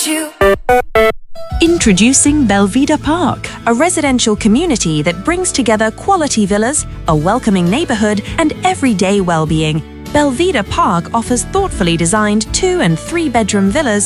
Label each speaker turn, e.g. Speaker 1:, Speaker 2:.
Speaker 1: without you.
Speaker 2: Introducing Belvedere Park, a residential community that brings together quality villas, a welcoming neighborhood, and everyday well-being. Belvedere Park offers thoughtfully designed 2- and 3-bedroom villas